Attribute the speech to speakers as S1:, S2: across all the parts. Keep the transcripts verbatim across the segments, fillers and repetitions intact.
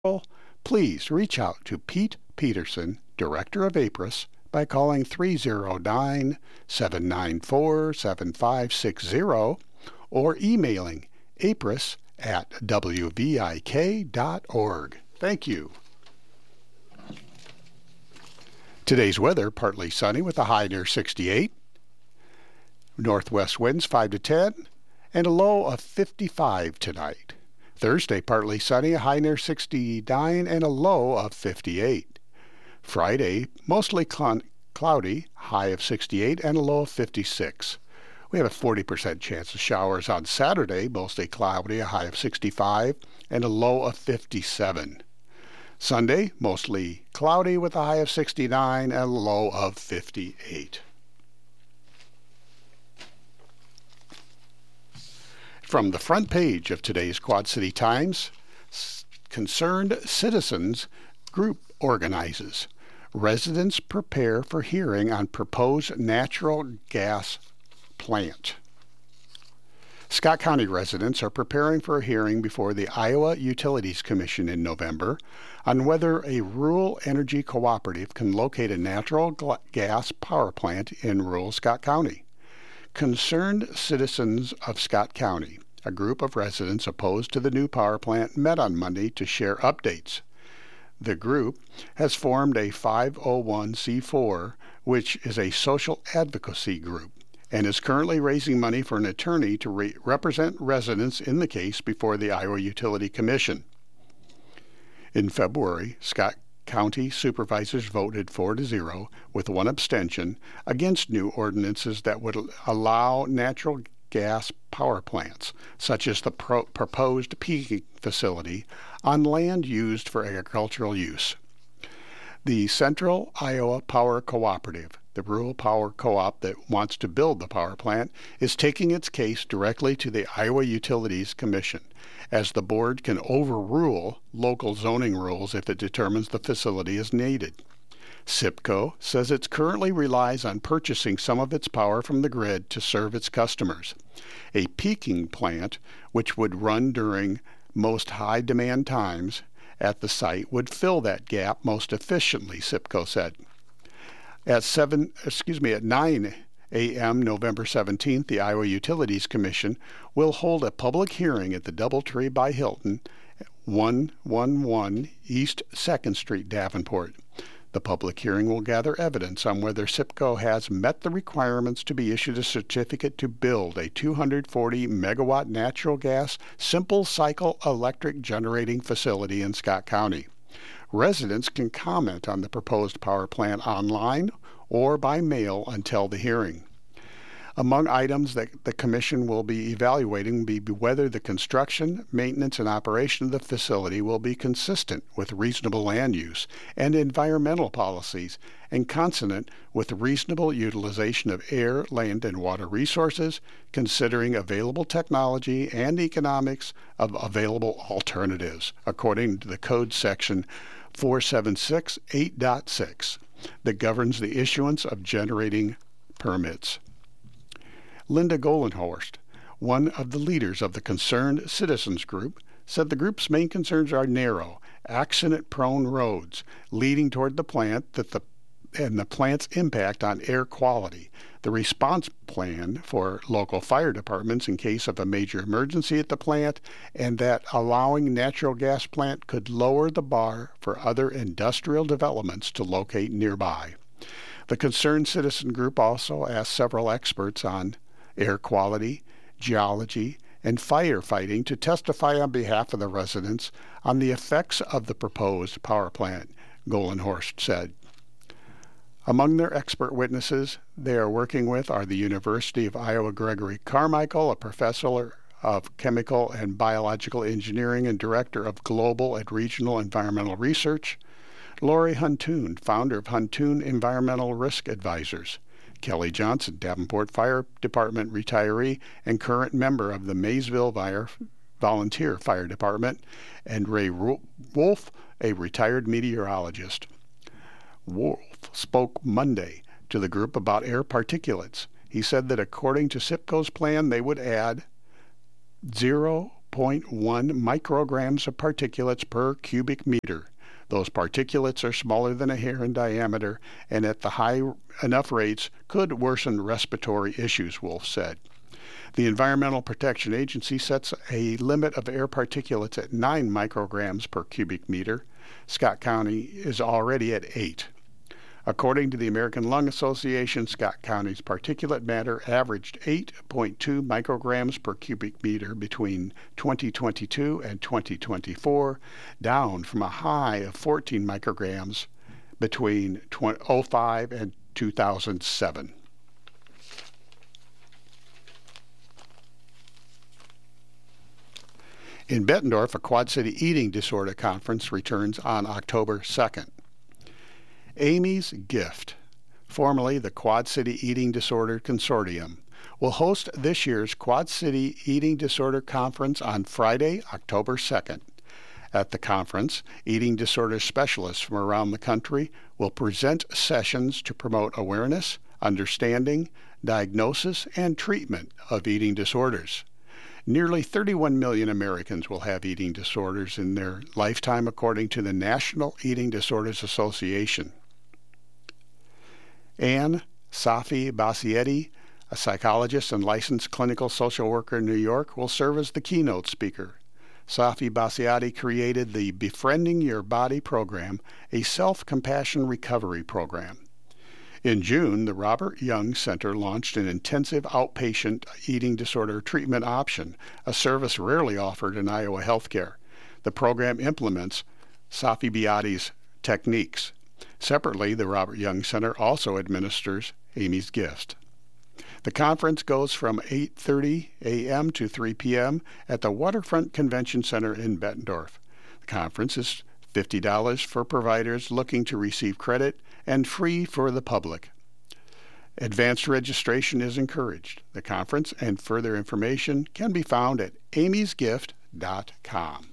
S1: please reach out to Pete Peterson, Director of APRIS, by calling three oh nine, seven nine four, seven five six zero or emailing apris at w v i k dot org. Thank you. Today's weather, partly sunny with a high near sixty-eight. Northwest winds five to ten and a low of fifty-five tonight. Thursday, partly sunny, a high near sixty-nine and a low of fifty-eight. Friday, mostly cl- cloudy, high of sixty-eight and a low of fifty-six. We have a forty percent chance of showers on Saturday, mostly cloudy, a high of sixty-five and a low of fifty-seven. Sunday, mostly cloudy with a high of sixty-nine and a low of fifty-eight. From the front page of today's Quad City Times, Concerned Citizens Group organizes. Residents prepare for hearing on proposed natural gas plant. Scott County residents are preparing for a hearing before the Iowa Utilities Commission in November on whether a rural energy cooperative can locate a natural gas power plant in rural Scott County. Concerned Citizens of Scott County, a group of residents opposed to the new power plant, met on Monday to share updates. The group has formed a five oh one c four, which is a social advocacy group, and is currently raising money for an attorney to re- represent residents in the case before the Iowa Utility Commission. In February, Scott County supervisors voted four to zero, with one abstention, against new ordinances that would allow natural gas power plants, such as the pro- proposed peaking facility, on land used for agricultural use. The Central Iowa Power Cooperative, the rural power co-op that wants to build the power plant, is taking its case directly to the Iowa Utilities Commission, as the board can overrule local zoning rules if it determines the facility is needed. SIPCO says it currently relies on purchasing some of its power from the grid to serve its customers. A peaking plant, which would run during most high-demand times at the site, would fill that gap most efficiently, SIPCO said. At seven, excuse me, at nine a.m. November seventeenth, the Iowa Utilities Commission will hold a public hearing at the DoubleTree by Hilton, one eleven East second Street, Davenport. The public hearing will gather evidence on whether SIPCO has met the requirements to be issued a certificate to build a two hundred forty megawatt natural gas simple cycle electric generating facility in Scott County. Residents can comment on the proposed power plant online or by mail until the hearing. Among items that the Commission will be evaluating will be whether the construction, maintenance, and operation of the facility will be consistent with reasonable land use and environmental policies and consonant with reasonable utilization of air, land, and water resources, considering available technology and economics of available alternatives, according to the Code Section four seven six eight point six that governs the issuance of generating permits. Linda Golenhorst, one of the leaders of the Concerned Citizens Group, said the group's main concerns are narrow, accident-prone roads leading toward the plant that the and the plant's impact on air quality, the response plan for local fire departments in case of a major emergency at the plant, and that allowing natural gas plant could lower the bar for other industrial developments to locate nearby. The Concerned Citizen Group also asked several experts on air quality, geology, and firefighting to testify on behalf of the residents on the effects of the proposed power plant, Golenhorst said. Among their expert witnesses they are working with are the University of Iowa Gregory Carmichael, a professor of chemical and biological engineering and director of global and regional environmental research, Lori Huntoon, founder of Huntoon Environmental Risk Advisors, Kelly Johnson, Davenport Fire Department retiree and current member of the Maysville Fire Volunteer Fire Department, and Ray Wolf, a retired meteorologist. Wolf spoke Monday to the group about air particulates. He said that according to SIPCO's plan, they would add zero point one micrograms of particulates per cubic meter. Those particulates are smaller than a hair in diameter and at the high enough rates could worsen respiratory issues, Wolf said. The Environmental Protection Agency sets a limit of air particulates at nine micrograms per cubic meter. Scott County is already at eight. According to the American Lung Association, Scott County's particulate matter averaged eight point two micrograms per cubic meter between twenty twenty-two and twenty twenty-four, down from a high of fourteen micrograms between oh five and two thousand seven. In Bettendorf, a Quad City Eating Disorder Conference returns on October second. Amy's Gift, formerly the Quad City Eating Disorder Consortium, will host this year's Quad City Eating Disorder Conference on Friday, October second. At the conference, eating disorder specialists from around the country will present sessions to promote awareness, understanding, diagnosis, and treatment of eating disorders. Nearly thirty-one million Americans will have eating disorders in their lifetime, according to the National Eating Disorders Association. Anne Safi Basietti, a psychologist and licensed clinical social worker in New York, will serve as the keynote speaker. Safi Basietti created the Befriending Your Body program, a self-compassion recovery program. In June, the Robert Young Center launched an intensive outpatient eating disorder treatment option, a service rarely offered in Iowa healthcare. The program implements Safi Bassetti's techniques. Separately, the Robert Young Center also administers Amy's Gift. The conference goes from eight thirty a.m. to three p.m. at the Waterfront Convention Center in Bettendorf. The conference is fifty dollars for providers looking to receive credit and free for the public. Advanced registration is encouraged. The conference and further information can be found at amy's gift dot com.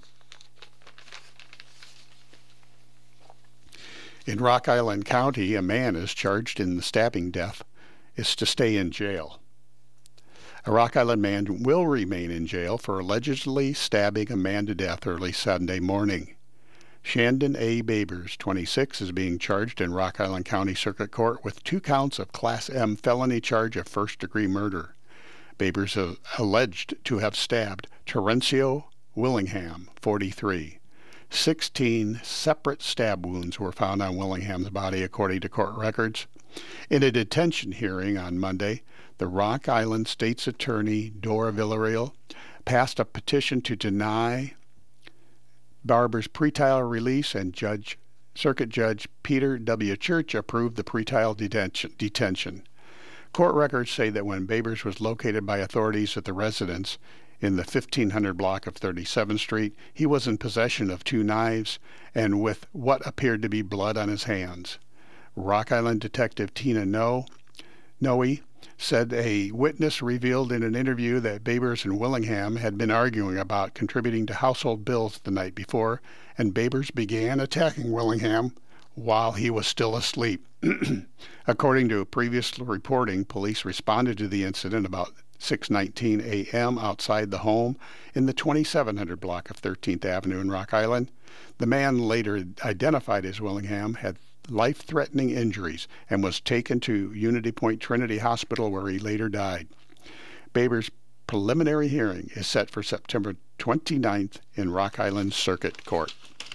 S1: In Rock Island County, a man is charged in the stabbing death is to stay in jail. A Rock Island man will remain in jail for allegedly stabbing a man to death early Sunday morning. Shandon A. Babers, twenty-six, is being charged in Rock Island County Circuit Court with two counts of Class M felony charge of first-degree murder. Babers is alleged to have stabbed Terencio Willingham, forty-three. Sixteen separate stab wounds were found on Willingham's body, according to court records. In a detention hearing on Monday, the Rock Island State's Attorney, Dora Villarreal, passed a petition to deny Barber's pretrial release, and Judge, Circuit Judge Peter W. Church approved the pretrial detention. detention. Court records say that when Babers was located by authorities at the residence in the fifteen hundred block of thirty-seventh Street, he was in possession of two knives and with what appeared to be blood on his hands. Rock Island Detective Tina Noe, Noe said a witness revealed in an interview that Babers and Willingham had been arguing about contributing to household bills the night before, and Babers began attacking Willingham while he was still asleep. According to previous reporting, police responded to the incident about six nineteen a.m. outside the home in the twenty-seven hundred block of thirteenth Avenue in Rock Island. The man, later identified as Willingham, had life-threatening injuries and was taken to Unity Point Trinity Hospital, where he later died. Babers' preliminary hearing is set for September twenty-ninth in Rock Island Circuit Court.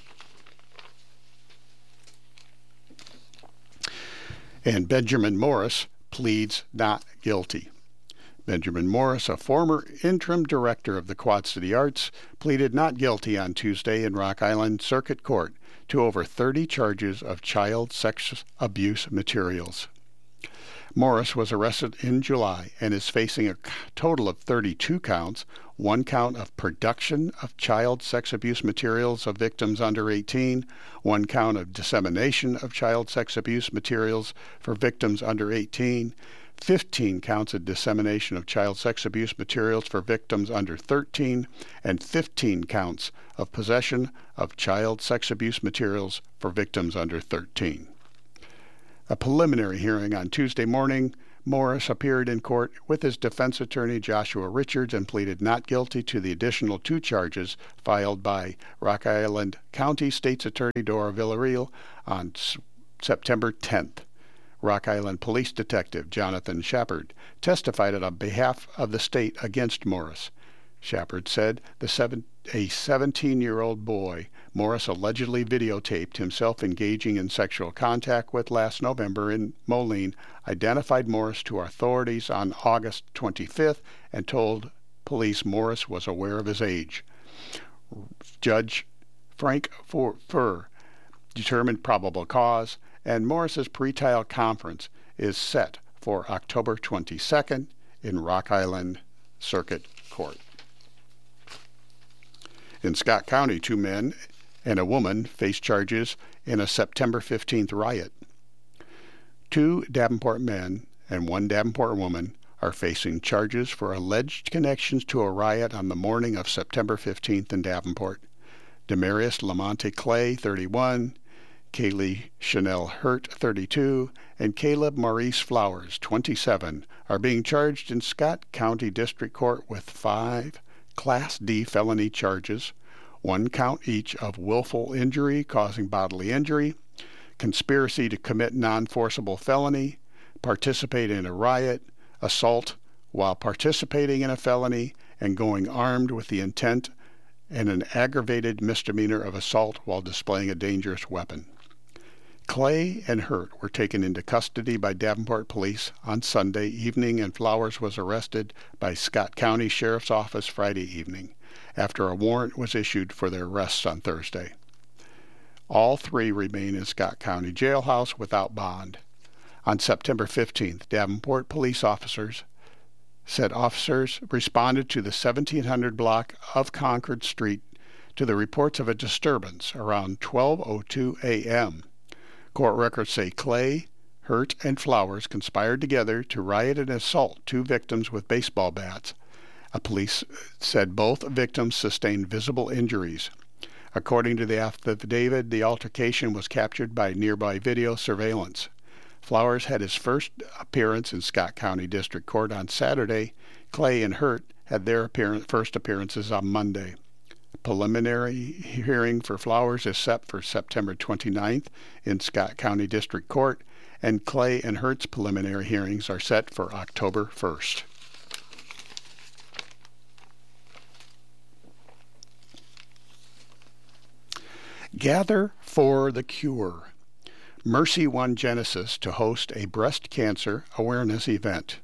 S1: And Benjamin Morris pleads not guilty. Benjamin Morris, a former interim director of the Quad City Arts, pleaded not guilty on Tuesday in Rock Island Circuit Court to over thirty charges of child sex abuse materials. Morris was arrested in July and is facing a total of thirty-two counts, one count of production of child sex abuse materials of victims under eighteen, one count of dissemination of child sex abuse materials for victims under eighteen, fifteen counts of dissemination of child sex abuse materials for victims under thirteen, and fifteen counts of possession of child sex abuse materials for victims under thirteen. A preliminary hearing on Tuesday morning Morris appeared in court with his defense attorney Joshua Richards and pleaded not guilty to the additional two charges filed by Rock Island County State's Attorney Dora Villarreal on S- September tenth. Rock Island Police Detective Jonathan Shepard testified on behalf of the state against Morris. Shepard said the seven, a seventeen-year-old boy Morris allegedly videotaped himself engaging in sexual contact with last November in Moline identified Morris to authorities on August twenty-fifth and told police Morris was aware of his age. Judge Frank Furr determined probable cause, and Morris's pretrial conference is set for October twenty-second in Rock Island Circuit Court. In Scott County, two men and a woman face charges in a September fifteenth riot. Two Davenport men and one Davenport woman are facing charges for alleged connections to a riot on the morning of September fifteenth in Davenport. Demarius Lamonte Clay, thirty-one, Kaylee Chanel Hurt, thirty-two, and Caleb Maurice Flowers, twenty-seven, are being charged in Scott County District Court with five Class D felony charges, one count each of willful injury causing bodily injury, conspiracy to commit non-forcible felony, participate in a riot, assault while participating in a felony, and going armed with the intent, and an aggravated misdemeanor of assault while displaying a dangerous weapon. Clay and Hurt were taken into custody by Davenport police on Sunday evening, and Flowers was arrested by Scott County Sheriff's Office Friday evening after a warrant was issued for their arrests on Thursday. All three remain in Scott County Jailhouse without bond. On September fifteenth, Davenport police officers said officers responded to the seventeen hundred block of Concord Street to the reports of a disturbance around twelve oh two a.m. Court records say Clay, Hurt, and Flowers conspired together to riot and assault two victims with baseball bats. A police said both victims sustained visible injuries. According to the affidavit, the altercation was captured by nearby video surveillance. Flowers had his first appearance in Scott County District Court on Saturday. Clay and Hurt had their appearance, first appearances on Monday. Preliminary hearing for Flowers is set for September twenty-ninth in Scott County District Court, and Clay and Hurt's preliminary hearings are set for October first. Gather for the Cure. Mercy One Genesis to host a breast cancer awareness event.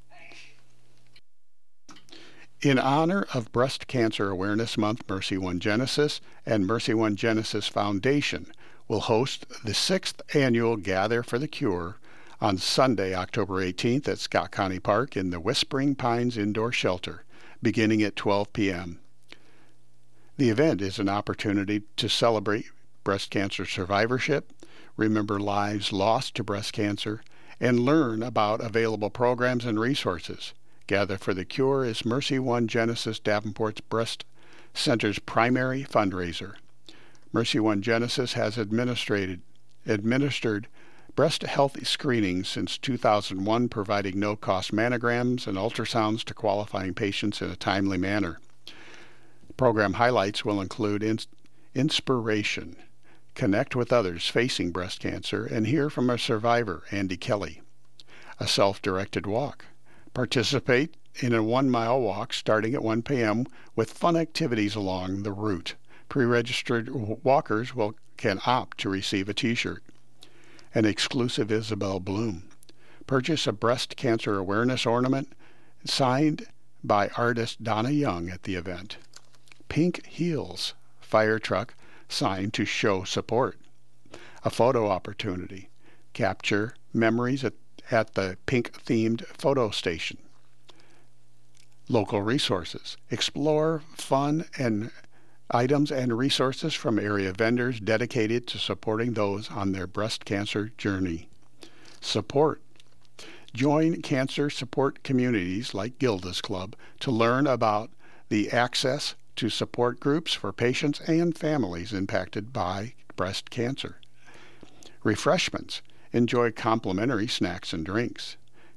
S1: In honor of Breast Cancer Awareness Month, Mercy One Genesis and Mercy One Genesis Foundation will host the sixth annual Gather for the Cure on Sunday, October eighteenth at Scott County Park in the Whispering Pines Indoor Shelter, beginning at twelve p.m. The event is an opportunity to celebrate breast cancer survivorship, remember lives lost to breast cancer, and learn about available programs and resources. Gather for the Cure is Mercy One Genesis Davenport's Breast Center's primary fundraiser. Mercy One Genesis has administered, administered breast health screenings since two thousand one, providing no-cost mammograms and ultrasounds to qualifying patients in a timely manner. Program highlights will include ins- inspiration, connect with others facing breast cancer, and hear from a survivor, Andy Kelly. A self-directed walk. Participate in a one-mile walk starting at one p.m. with fun activities along the route. Pre-registered walkers will can opt to receive a T-shirt. An exclusive Isabel Bloom. Purchase a breast cancer awareness ornament signed by artist Donna Young at the event. Pink Heels fire truck signed to show support. A photo opportunity. Capture memories at at the pink-themed photo station. Local resources. Explore fun and items and resources from area vendors dedicated to supporting those on their breast cancer journey. Support. Join cancer support communities like Gilda's Club to learn about the access to support groups for patients and families impacted by breast cancer. Refreshments. Enjoy complimentary snacks and drinks.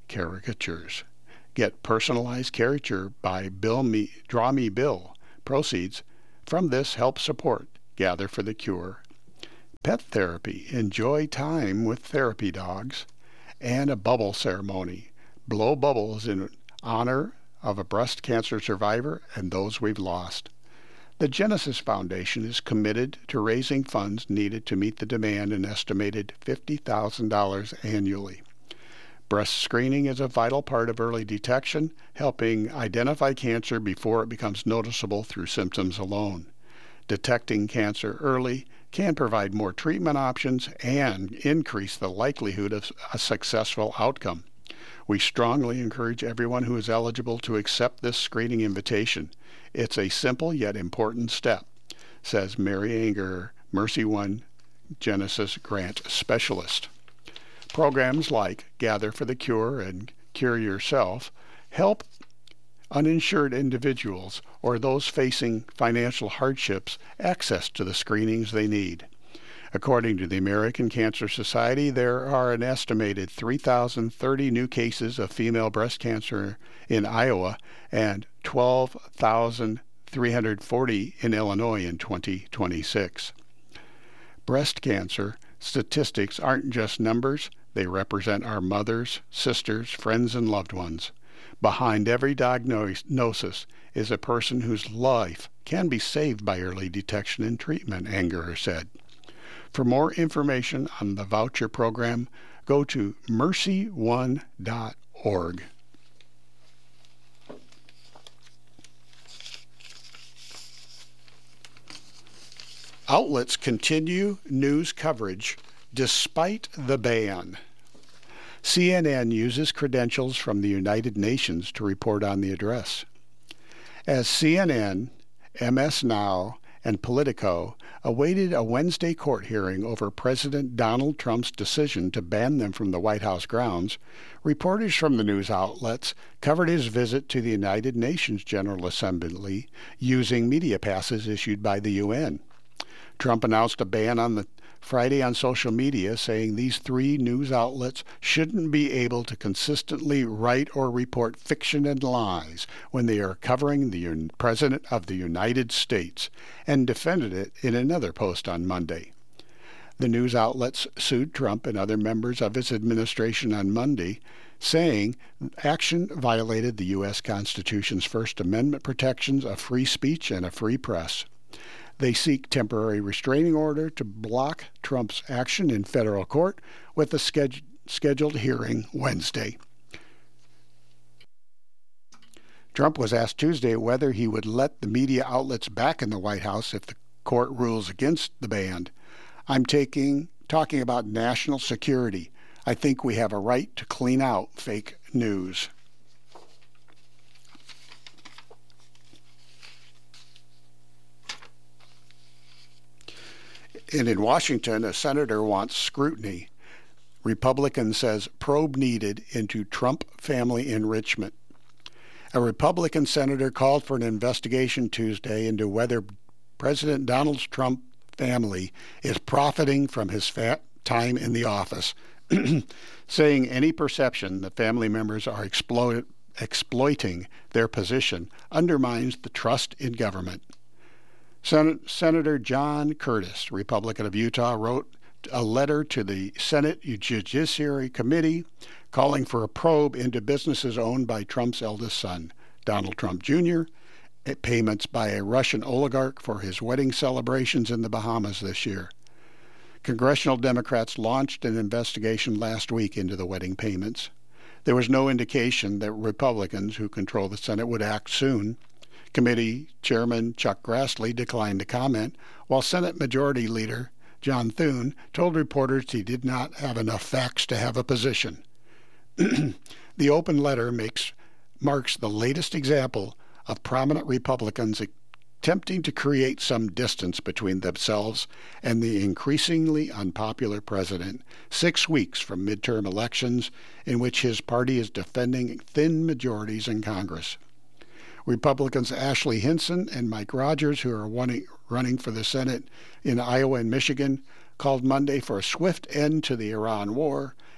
S1: caricatures. Get personalized caricature by Bill Me, Draw Me Bill. Proceeds from this help support Gather for the Cure. Pet therapy. Enjoy time with therapy dogs. And a bubble ceremony. Blow bubbles in honor of a breast cancer survivor and those we've lost. The Genesis Foundation is committed to raising funds needed to meet the demand, an estimated fifty thousand dollars annually. Breast screening is a vital part of early detection, helping identify cancer before it becomes noticeable through symptoms alone. Detecting cancer early can provide more treatment options and increase the likelihood of a successful outcome. We strongly encourage everyone who is eligible to accept this screening invitation. It's a simple yet important step, says Mary Anger, Mercy One Genesis Grant Specialist. Programs like Gather for the Cure and Cure Yourself help uninsured individuals or those facing financial hardships access to the screenings they need. According to the American Cancer Society, there are an estimated three thousand thirty new cases of female breast cancer in Iowa and twelve thousand three hundred forty in Illinois in twenty twenty-six. Breast cancer statistics aren't just numbers, they represent our mothers, sisters, friends, and loved ones. Behind every diagnosis is a person whose life can be saved by early detection and treatment, Anger said. For more information on the voucher program, go to mercy one dot org. Outlets continue news coverage despite the ban. C N N uses credentials from the United Nations to report on the address. As C N N, M S Now, and Politico awaited a Wednesday court hearing over President Donald Trump's decision to ban them from the White House grounds, reporters from the news outlets covered his visit to the United Nations General Assembly using media passes issued by the U N. Trump announced a ban on the Friday on social media, saying these three news outlets shouldn't be able to consistently write or report fiction and lies when they are covering the President of the United States, and defended it in another post on Monday. The news outlets sued Trump and other members of his administration on Monday, saying action violated the U S Constitution's First Amendment protections of free speech and a free press. They seek temporary restraining order to block Trump's action in federal court with a scheduled scheduled hearing Wednesday. Trump was asked Tuesday whether he would let the media outlets back in the White House if the court rules against the ban. I'm taking talking about national security. I think we have a right to clean out fake news. And in Washington, a senator wants scrutiny. Republican says probe needed into Trump family enrichment. A Republican senator called for an investigation Tuesday into whether President Donald Trump's family is profiting from his fat time in the office, saying any perception that family members are exploit, exploiting their position undermines the trust in government. Sen- Senator John Curtis, Republican of Utah, wrote a letter to the Senate Judiciary Committee calling for a probe into businesses owned by Trump's eldest son, Donald Trump Junior, payments by a Russian oligarch for his wedding celebrations in the Bahamas this year. Congressional Democrats launched an investigation last week into the wedding payments. There was no indication that Republicans, who control the Senate, would act soon. Committee Chairman Chuck Grassley declined to comment, while Senate Majority Leader John Thune told reporters he did not have enough facts to have a position. The open letter makes marks the latest example of prominent Republicans attempting to create some distance between themselves and the increasingly unpopular president, six weeks from midterm elections in which his party is defending thin majorities in Congress. Republicans Ashley Hinson and Mike Rogers, who are wanting, running for the Senate in Iowa and Michigan, called Monday for a swift end to the Iran war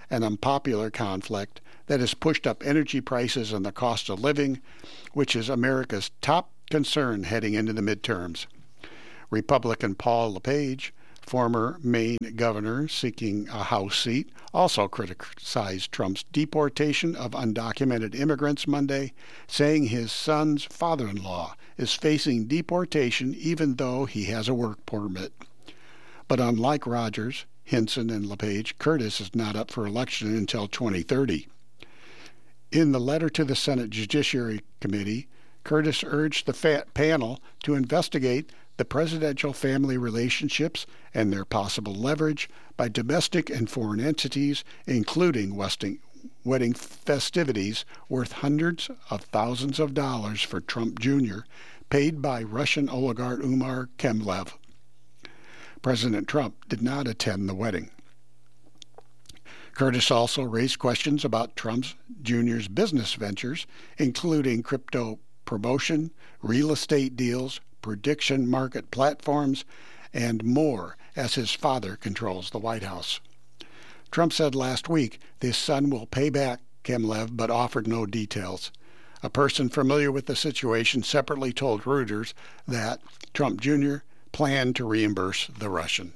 S1: an unpopular conflict that has pushed up energy prices and the cost of living, which is America's top concern heading into the midterms. Republican Paul LePage, former Maine governor seeking a House seat, also criticized Trump's deportation of undocumented immigrants Monday, saying his son's father-in-law is facing deportation even though he has a work permit. But unlike Rogers, Hinson, and LePage, Curtis is not up for election until twenty thirty. In the letter to the Senate Judiciary Committee, Curtis urged the fa- panel to investigate the presidential family relationships and their possible leverage by domestic and foreign entities, including wedding festivities worth hundreds of thousands of dollars for Trump Junior, paid by Russian oligarch Umar Kemlev. President Trump did not attend the wedding. Curtis also raised questions about Trump Junior's business ventures, including crypto promotion, real estate deals, prediction market platforms, and more, as his father controls the White House. Trump said last week his son will pay back Kemlev, but offered no details. A person familiar with the situation separately told Reuters that Trump Junior planned to reimburse the Russian.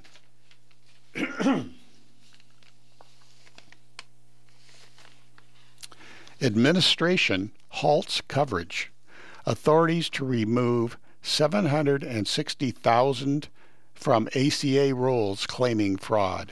S1: Administration halts coverage. Authorities to remove seven hundred sixty thousand from A C A rolls claiming fraud.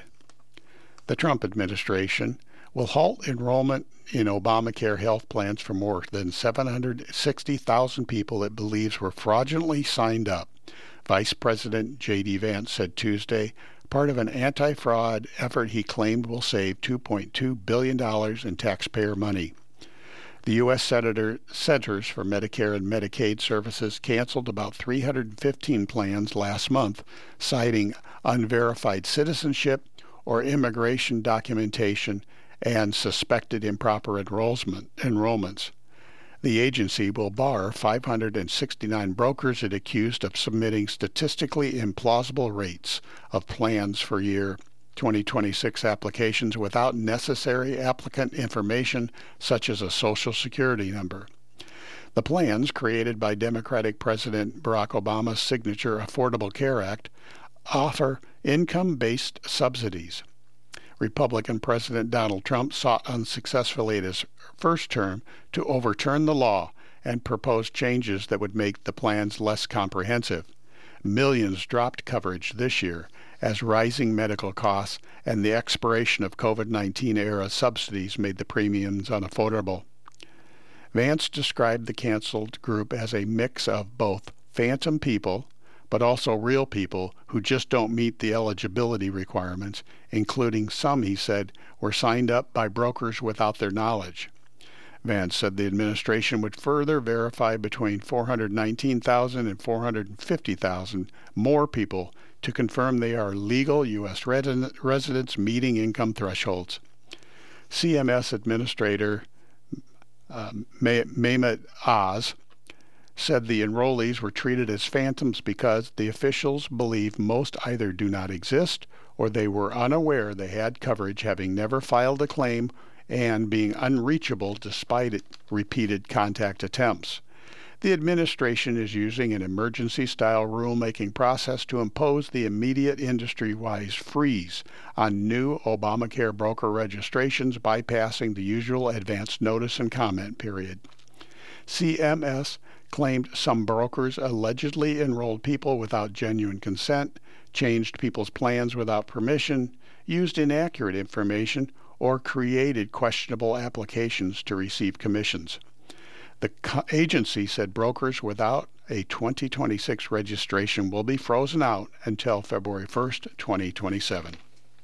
S1: The Trump administration will halt enrollment in Obamacare health plans for more than seven hundred sixty thousand people it believes were fraudulently signed up, Vice President J D Vance said Tuesday, part of an anti-fraud effort he claimed will save two point two billion dollars in taxpayer money. The U S Senator, Centers for Medicare and Medicaid Services canceled about three hundred fifteen plans last month, citing unverified citizenship or immigration documentation and suspected improper enrollment, enrollments. The agency will bar five hundred sixty-nine brokers it accused of submitting statistically implausible rates of plans for year twenty twenty-six applications without necessary applicant information such as a social security number. The plans, created by Democratic President Barack Obama's signature Affordable Care Act, offer income-based subsidies. Republican President Donald Trump sought unsuccessfully in his first term to overturn the law and propose changes that would make the plans less comprehensive. Millions dropped coverage this year as rising medical costs and the expiration of COVID nineteen era subsidies made the premiums unaffordable. Vance described the canceled group as a mix of both phantom people, but also real people who just don't meet the eligibility requirements, including some, he said, were signed up by brokers without their knowledge. Vance said the administration would further verify between four hundred nineteen thousand and four hundred fifty thousand more people to confirm they are legal U S residents meeting income thresholds. C M S Administrator uh, Mehmet Oz said the enrollees were treated as phantoms because the officials believe most either do not exist or they were unaware they had coverage, having never filed a claim and being unreachable despite it, repeated contact attempts. The administration is using an emergency-style rulemaking process to impose the immediate industry-wide freeze on new Obamacare broker registrations, bypassing the usual advance notice and comment period. C M S claimed some brokers allegedly enrolled people without genuine consent, changed people's plans without permission, used inaccurate information, or created questionable applications to receive commissions. The agency said brokers without a twenty twenty-six registration will be frozen out until February first, twenty twenty-seven.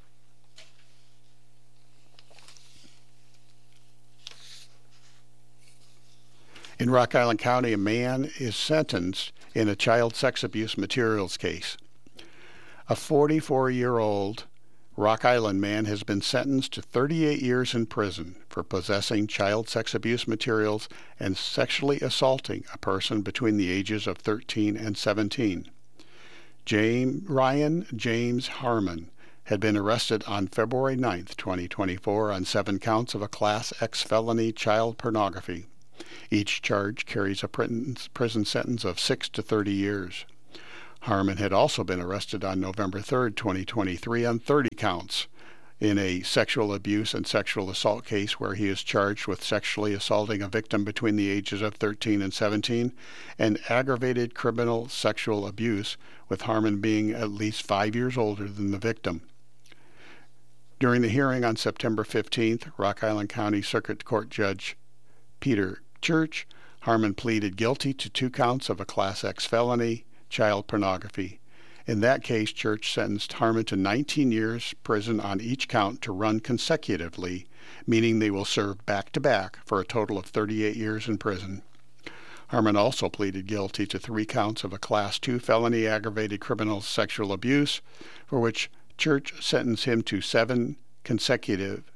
S1: In Rock Island County, a man is sentenced in a child sex abuse materials case. A forty-four-year-old Rock Island man has been sentenced to thirty-eight years in prison for possessing child sex abuse materials and sexually assaulting a person between the ages of thirteen and seventeen. James, Ryan James Harmon had been arrested on February ninth, twenty twenty-four on seven counts of a Class X felony child pornography. Each charge carries a prison sentence of six to thirty years. Harmon had also been arrested on November third, twenty twenty-three on thirty counts in a sexual abuse and sexual assault case where he is charged with sexually assaulting a victim between the ages of thirteen and seventeen and aggravated criminal sexual abuse, with Harmon being at least five years older than the victim. During the hearing on September fifteenth, Rock Island County Circuit Court Judge Peter Church, Harmon pleaded guilty to two counts of a Class X felony, child pornography. In that case, Church sentenced Harmon to nineteen years prison on each count to run consecutively, meaning they will serve back-to-back for a total of thirty-eight years in prison. Harmon also pleaded guilty to three counts of a Class two felony aggravated criminal sexual abuse, for which Church sentenced him to seven consecutive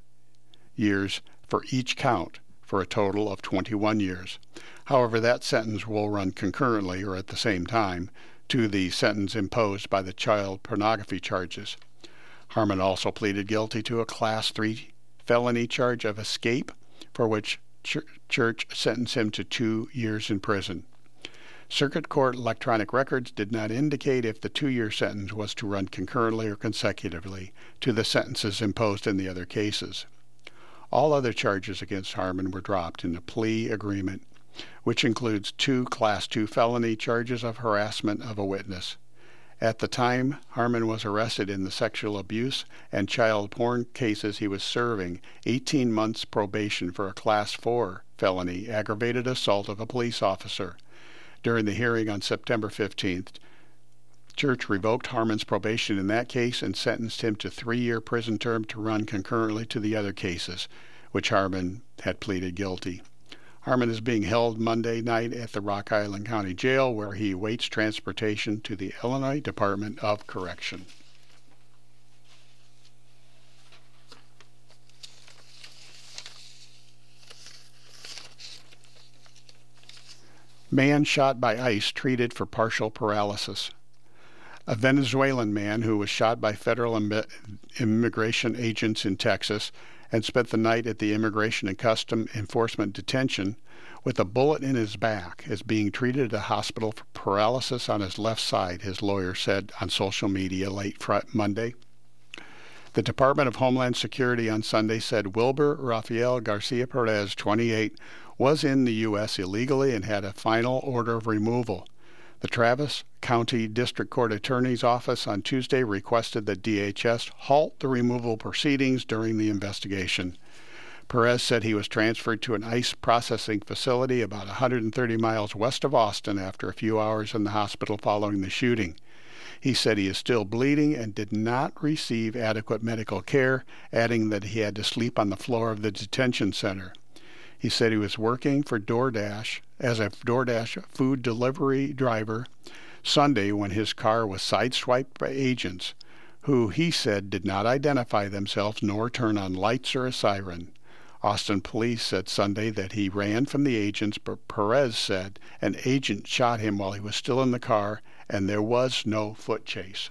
S1: years for each count, for a total of twenty-one years. However, that sentence will run concurrently or at the same time to the sentence imposed by the child pornography charges. Harmon also pleaded guilty to a Class three felony charge of escape, for which Ch- Church sentenced him to two years in prison. Circuit Court electronic records did not indicate if the two-year sentence was to run concurrently or consecutively to the sentences imposed in the other cases. All other charges against Harmon were dropped in a plea agreement, which includes two Class two felony charges of harassment of a witness. At the time Harmon was arrested in the sexual abuse and child porn cases, he was serving eighteen months probation for a Class four felony aggravated assault of a police officer. During the hearing on September fifteenth, Church revoked Harmon's probation in that case and sentenced him to three-year prison term to run concurrently to the other cases, which Harmon had pleaded guilty. Harmon is being held Monday night at the Rock Island County Jail, where he awaits transportation to the Illinois Department of Correction. Man shot by ICE treated for partial paralysis. A Venezuelan man who was shot by federal Im- immigration agents in Texas and spent the night at the Immigration and Custom Enforcement detention with a bullet in his back is being treated at a hospital for paralysis on his left side, his lawyer said on social media late Friday, Monday. The Department of Homeland Security on Sunday said Wilber Rafael Garcia Perez, twenty-eight, was in the U S illegally and had a final order of removal. The Travis County District Court Attorney's Office on Tuesday requested that D H S halt the removal proceedings during the investigation. Perez said he was transferred to an ICE processing facility about one hundred thirty miles west of Austin after a few hours in the hospital following the shooting. He said he is still bleeding and did not receive adequate medical care, adding that he had to sleep on the floor of the detention center. He said he was working for DoorDash as a DoorDash food delivery driver Sunday when his car was sideswiped by agents who, he said, did not identify themselves nor turn on lights or a siren. Austin police said Sunday that he ran from the agents, but Perez said an agent shot him while he was still in the car and there was no foot chase.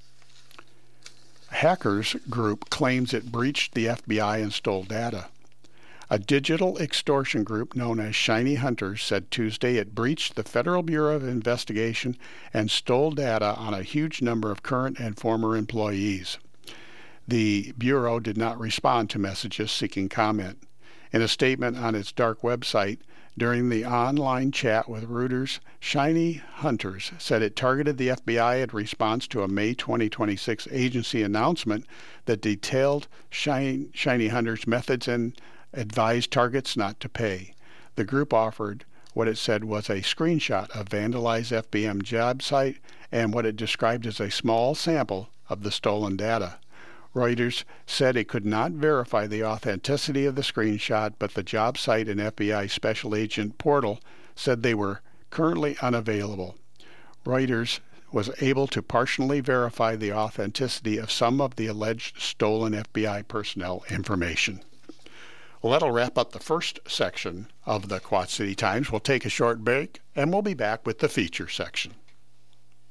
S1: A hackers group claims it breached the F B I and stole data. A digital extortion group known as Shiny Hunters said Tuesday it breached the Federal Bureau of Investigation and stole data on a huge number of current and former employees. The Bureau did not respond to messages seeking comment. In a statement on its dark website, during the online chat with Reuters, Shiny Hunters said it targeted the F B I in response to a May twenty twenty-six agency announcement that detailed Shiny, Shiny Hunters' methods and advised targets not to pay. The group offered what it said was a screenshot of vandalized F B I job site and what it described as a small sample of the stolen data. Reuters said it could not verify the authenticity of the screenshot, but the job site and F B I special agent portal said they were currently unavailable. Reuters was able to partially verify the authenticity of some of the alleged stolen F B I personnel information. Well, that'll wrap up the first section of the Quad City Times. We'll take a short break, and we'll be back with the feature section.